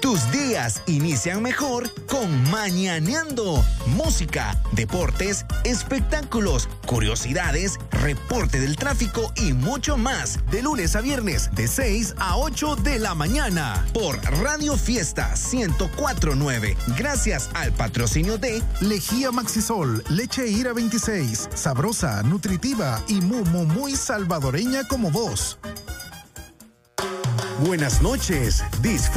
Tus días inician mejor con Mañaneando. Música, deportes, espectáculos, curiosidades, reporte del tráfico y mucho más. De lunes a viernes, de 6 a 8 de la mañana. Por Radio Fiesta 104.9. Gracias al patrocinio de Lejía Maxisol, leche Ira 26. Sabrosa, nutritiva y muy salvadoreña como vos. Buenas noches. Disfruta.